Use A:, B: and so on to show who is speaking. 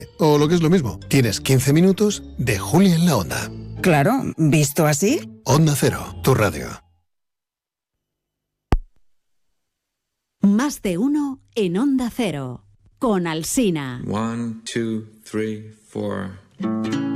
A: O lo que es lo mismo, tienes 15 minutos de Julia en la Onda.
B: Claro, visto así.
A: Onda Cero, tu radio.
C: Más de uno en Onda Cero, con Alsina.
D: 1, 2, 3, 4.